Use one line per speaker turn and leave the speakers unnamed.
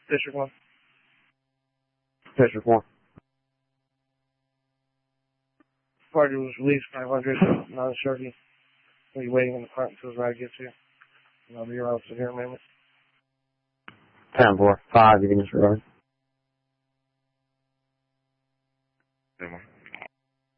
District 1.
District 1.
Party was released 500, not a shorty. We'll be waiting in the front until his ride gets here. And I'll be around for here in a minute.
10-4. 5, you can disregard.